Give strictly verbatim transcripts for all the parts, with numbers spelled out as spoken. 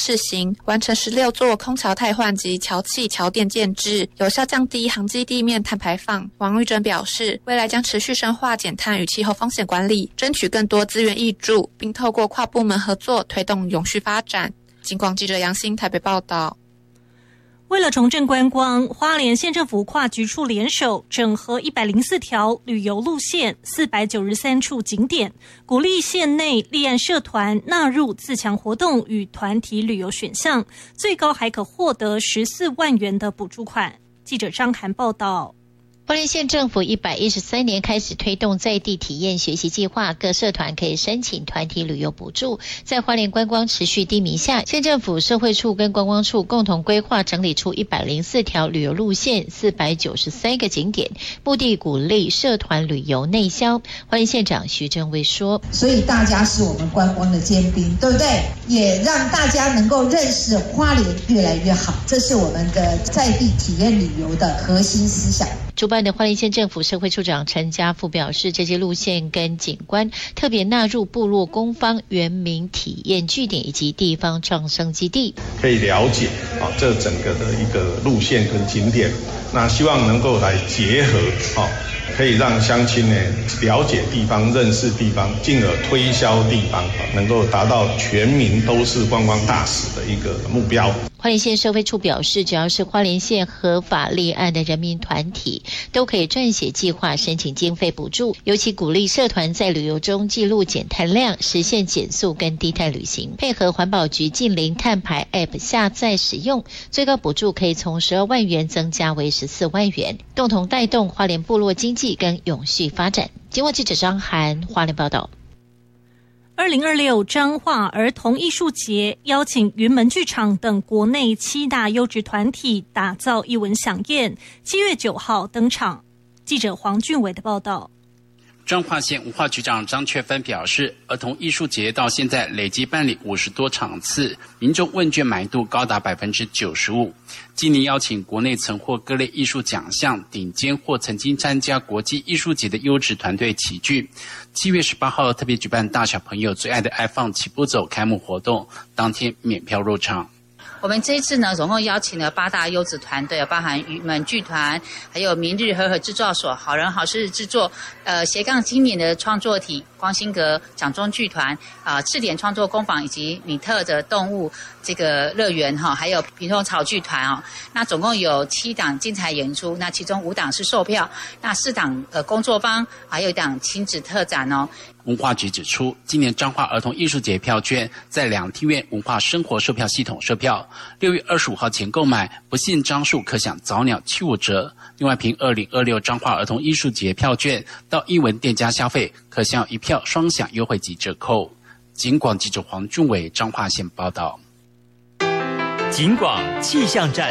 试行，完成十六座空桥汰换及桥气桥垫建制，有效降低航机地面碳排放。王玉珍表示，未来将持续深化减碳与气候风险管理，争取更多资源挹注，并透过跨部门合作推动永续发展。警广记者杨欣台北报道。 为了重振观光，花莲县政府跨局处联手，整合一百零四条旅游路线、四百九十三处景点，鼓励县内立案社团纳入自强活动与团体旅游选项，最高还可获得十四万元的补助款。记者张涵报道。 花莲县政府一百一十三年开始推动在地体验学习计划，各社团可以申请团体旅游补助。在花莲观光持续低迷下，县政府社会处跟观光处共同规划整理出一百零四条旅游路线、四百九十三个景点，目的鼓励社团旅游内销。花莲县长徐正伟说： 所以大家是我们观光的尖兵，对不对？也让大家能够认识花莲越来越好，这是我们的在地体验旅游的核心思想。 主办的花莲县政府社会处长陈家富表示，这些路线跟景观特别纳入部落工坊原民体验据点以及地方创生基地， 可以了解啊这整个的一个路线跟景点，那希望能够来结合啊，可以让乡亲呢了解地方、认识地方，进而推销地方，能够达到全民都是观光大使的一个目标。 花莲县社会处表示，只要是花莲县合法立案的人民团体，都可以撰写计划申请经费补助，尤其鼓励社团在旅游中记录减碳量，实现减速跟低碳旅行，配合环保局近零碳排 App 下载使用，最高补助可以从十二万元增加为十四万元，共同带动花莲部落经济跟永续发展。经过记者张涵花莲报道。 二零二六彰化儿童艺术节邀请云门剧场等国内七大优质团体打造艺文飨宴，七月九号登场。记者黄俊伟的报道。 彰化县文化局长张雀芬表示，儿童艺术节到现在累计办理五十多场次，民众问卷满意度高达百分之九十五。今年邀请国内曾获各类艺术奖项顶尖或曾经参加国际艺术节的优质团队齐聚。七月十八号特别举办大小朋友最爱的爱放起步走开幕活动，当天免票入场。 我们这一次呢，总共邀请了八大优质团队，包含云门剧团，还有明日和合制作所、好人好事制作，呃，斜杠青年的创作体光兴阁蒋中剧团啊、呃，赤点创作工坊以及米特的动物这个乐园哈，还有屏东草剧团哦。那总共有七档精彩演出，那其中五档是售票，那四档呃工作坊，还有一档亲子特展哦。 文化局指出，今年彰化儿童艺术节票券在两厅院文化生活售票系统售票，六月二十五号前购买不限张数可享早鸟七五折。另外，凭二零二六彰化儿童艺术节票券到艺文店家消费，可享一票双享优惠及折扣。警广记者黄俊伟彰化县报道。 警广气象站。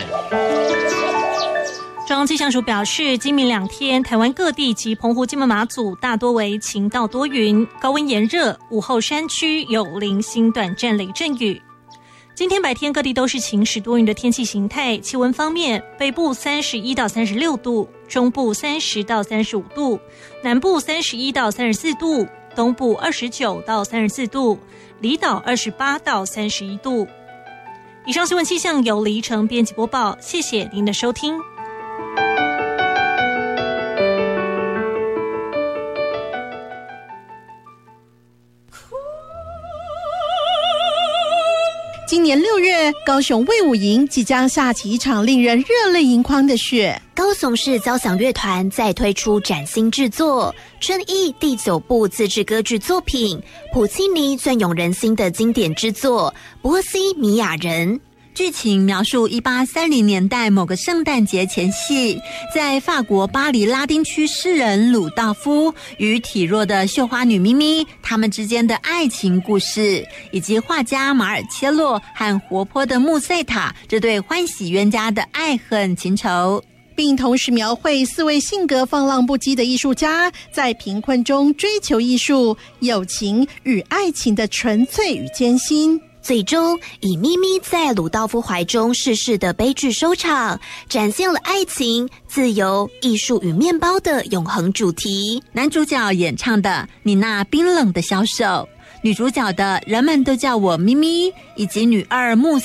中央气象署表示，今明两天，台湾各地及澎湖、金门、马祖大多为晴到多云，高温炎热，午后山区有零星短暂雷阵雨。今天白天各地都是晴时多云的天气形态，气温方面，北部三十一到三十六度，中部三十到三十五度，南部三十一到三十四度，东部二十九到三十四度，离岛二十八到三十一度。以上新闻气象由李依晨编辑播报，谢谢您的收听。 今年六月，高雄卫武营即将下起一场令人热泪盈眶的雪。 高雄市交响乐团再推出崭新制作春意第九部自制歌剧作品，普契尼隽永人心的经典之作《波西米亚人》。 剧情描述一八三零年代某个圣诞节前夕，在法国巴黎拉丁区诗人鲁道夫与体弱的绣花女咪咪他们之间的爱情故事，以及画家马尔切洛和活泼的穆塞塔这对欢喜冤家的爱恨情仇， 并同时描绘四位性格放浪不羁的艺术家在贫困中追求艺术、友情与爱情的纯粹与艰辛。 最终以咪咪在鲁道夫怀中逝世的悲剧收场，展现了爱情、自由、艺术与面包的永恒主题。 男主角演唱的《你那冰冷的小手》，女主角的人们都叫我咪咪，以及女二穆